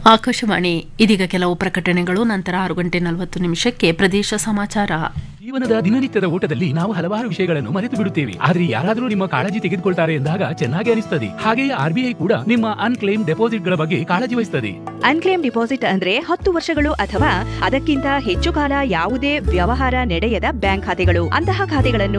ಆಕಾಶವಾಣಿ ಇದೀಗ ಕೆಲವು ಪ್ರಕಟಣೆಗಳು, ನಂತರ 6:40 ಪ್ರದೇಶ ಸಮಾಚಾರ. ಜೀವನದ ದಿನನಿತ್ಯದ ಓಟದಲ್ಲಿ ನಾವು ಹಲವಾರು ವಿಷಯಗಳನ್ನು ಮರೆತು ಬಿಡುತ್ತೇವೆ. ಆದ್ರೆ ಯಾರಾದರೂ ನಿಮ್ಮ ಕಾಳಜಿ ತೆಗೆದುಕೊಳ್ತಾರೆ ಎಂದಾಗ ಚೆನ್ನಾಗಿ ಅನಿಸ್ತದೆ. ಹಾಗೆಯೇ ಆರ್ಬಿಐ ಕೂಡ ನಿಮ್ಮ ಅನ್ಕ್ಲೇಮ್ ಡೆಪಾಸಿಟ್ ಗಳ ಬಗ್ಗೆ ಕಾಳಜಿ ವಹಿಸುತ್ತದೆ. ಅನ್ಕ್ಲೇಮ್ ಡಿಪಾಸಿಟ್ ಅಂದ್ರೆ 10 ವರ್ಷಗಳು ಅಥವಾ ಅದಕ್ಕಿಂತ ಹೆಚ್ಚು ಕಾಲ ಯಾವುದೇ ವ್ಯವಹಾರ ನಡೆಯದ ಬ್ಯಾಂಕ್ ಖಾತೆಗಳು. ಅಂತಹ ಖಾತೆಗಳನ್ನು